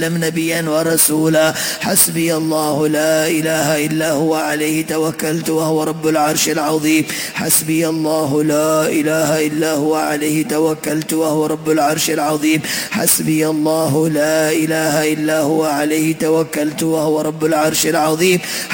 نبيا ورسولا. حسبي الله لا إله إلا هو عليه توكلت وهو رب العرش العظيم. حسبي الله لا إله إلا هو عليه توكلت وهو رب العرش العظيم. حسبي الله لا إله إلا هو عليه توكلت وهو رب العرش العظيم.